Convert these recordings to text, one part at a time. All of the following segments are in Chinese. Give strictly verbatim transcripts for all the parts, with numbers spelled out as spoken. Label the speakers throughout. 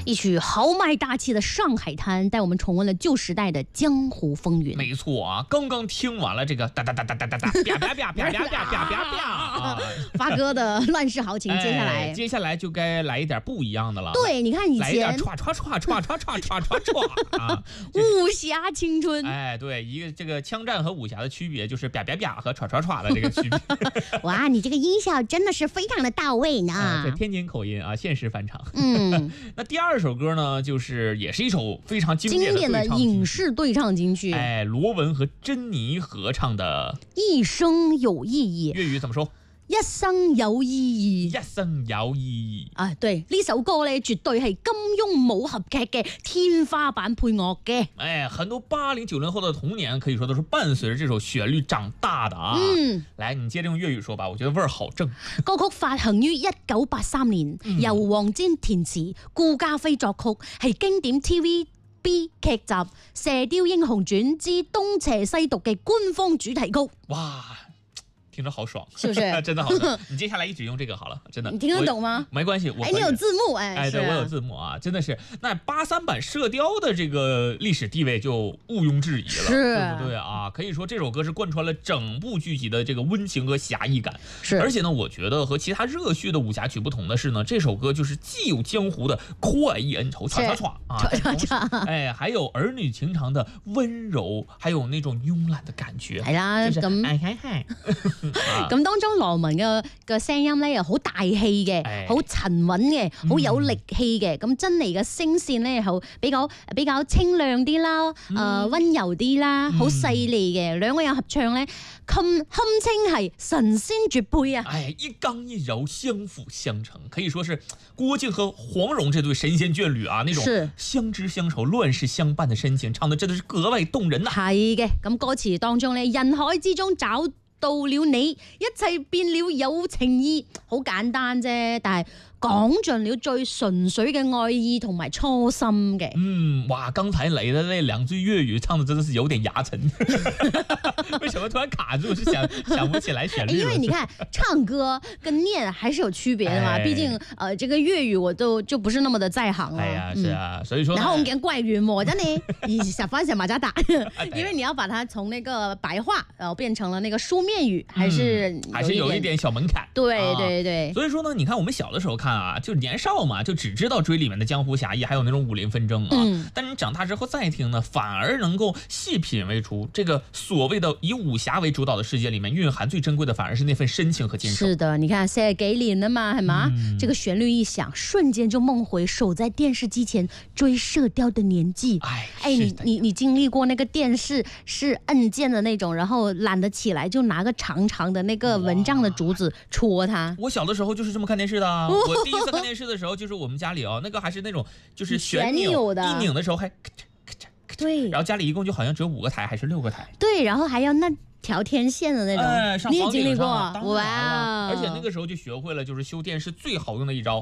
Speaker 1: 一曲豪迈大气的《上海滩》，带我们重温了旧时代的江湖风云。
Speaker 2: 没错啊，刚刚听完了这个哒哒哒哒哒哒哒，啪啪啪啪啪啪啪啪啪，
Speaker 1: 发哥的乱世豪情，接下来、
Speaker 2: 哎、接下来就该来一点不一样的了。
Speaker 1: 对，你看以前
Speaker 2: 来一点歘歘歘歘歘歘歘歘歘啊，
Speaker 1: 武侠青春。
Speaker 2: 哎，对，一个这个枪战和武侠的区别就是啪啪啪和歘歘歘的这个区别。
Speaker 1: 哇，你这个音效真的是非常的到位呢。
Speaker 2: 啊、这天津口音啊，现实翻唱。
Speaker 1: 嗯，
Speaker 2: 那第二首歌呢，就是也是一首非常经典的
Speaker 1: 经典的影视对唱金曲。
Speaker 2: 哎，罗文和珍妮合唱的
Speaker 1: 《一生有意义》，
Speaker 2: 粤语怎么说？
Speaker 1: 一生有意义，
Speaker 2: 一生有意义
Speaker 1: 啊！對，呢首歌咧，絕對係金庸武俠劇嘅天花板配樂嘅。
Speaker 2: 哎，很多八零九零後的童年可以說都是伴隨着這首旋律長大的啊。
Speaker 1: 嗯，
Speaker 2: 來，你接着用粵語說吧，我覺得味兒好正。
Speaker 1: 歌曲發行於一九八三年，嗯、由黃霑填詞，顧嘉輝作曲，係經典 T V B 劇集《射雕英雄傳之東邪西毒》嘅官方主題曲。
Speaker 2: 哇！聽着好爽，
Speaker 1: 是不是？
Speaker 2: 真的好爽。你接下來一直用這個好了，真的。
Speaker 1: 你聽得懂嗎？
Speaker 2: 沒關係，我
Speaker 1: 哎，你有字幕哎，
Speaker 2: 哎，對，我有字幕啊，真的是。那八三版《射雕》的這個歷史地位就毋庸置疑了，
Speaker 1: 是，
Speaker 2: 對不對啊？可以說這首歌是貫穿了整部劇集的這個溫情和俠義感。
Speaker 1: 是，
Speaker 2: 而且呢，我覺得和其他熱血的武俠曲不同的是呢，這首歌就是既有江湖的快意恩仇，唰唰唰啊，
Speaker 1: 唰唰，
Speaker 2: 哎，還有兒女情長的溫柔，還有那種慵懶的感覺。
Speaker 1: 係啦，咁
Speaker 2: 哎嗨嗨，
Speaker 1: 咁當中羅文嘅嘅聲音咧又好大氣嘅，好、哎、沉穩嘅，好有力氣嘅。咁、嗯、珍妮嘅聲線咧又比較比較清亮啲啦，誒、嗯呃、溫柔啲啦，好細膩嘅。兩個人合唱咧，堪堪稱係神仙絕配啊！
Speaker 2: 哎，一剛一柔，相輔相成，可以說是郭靖和黃蓉這對神仙眷侶啊，那種相知相守、亂世相伴的深情，唱得真的是格外動人呐、啊。
Speaker 1: 係嘅，咁歌詞當中咧，人海之中找到了你，一切變了有情意，好簡單啫，但係講盡了最純粹嘅愛意同埋初心嘅。
Speaker 2: 嗯，哇，剛才嚟的那兩句粵語唱的真的是有點牙沉，為什麼突然卡住？是想想不起來旋律？
Speaker 1: 因為你看唱歌跟念還是有區別的嘛，哎、畢竟呃這個粵語我都就不是那麼的在行了。
Speaker 2: 哎呀，是啊，嗯、所以說。
Speaker 1: 然後我們講國語我真的以小翻小馬家打，因為你要把它從那個白話然後變成了那個書面語，還是、
Speaker 2: 嗯、還是有一點小門檻。
Speaker 1: 對對對、
Speaker 2: 啊。所以說呢，你看我們小的時候看啊，就年少嘛，就只知道追裡面的江湖俠義，還有那種武林紛爭啊。嗯、但你長大之後再聽呢，反而能夠細品味出這個所謂的以武俠為主導的世界裡面蘊含最珍貴的，反而是那份深情和堅守。
Speaker 1: 是的，你看四十幾年了嘛，係嘛、嗯？這個旋律一響，瞬間就夢回守在電視機前追射雕的年紀。
Speaker 2: 哎，
Speaker 1: 哎，你你你經歷過那個電視是按鍵的那種，然後懶得起來就拿個長長的那個蚊帳的竹子戳它。
Speaker 2: 我小的時候就是這麼看電視的、啊，我第一次看電視的時候就是我們家裡哦，那個還是那種就是旋鈕的，一擰的時候還咔嚓咔嚓咔嚓，對，然後家裡一共就好像只有五個台還是六個台，
Speaker 1: 對，然後還有那條天線的那種，
Speaker 2: 哎、上
Speaker 1: 你也經歷過？
Speaker 2: 哇！而且那個時候就學會了，就是修電視最好用的一招，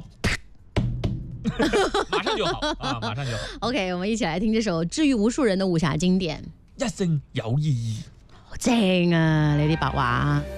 Speaker 2: 馬上就好啊，馬上就好。
Speaker 1: OK， 我們一起來聽這首治癒無數人的武俠經典《
Speaker 2: 一生有意義》，
Speaker 1: 好正啊！你啲白話。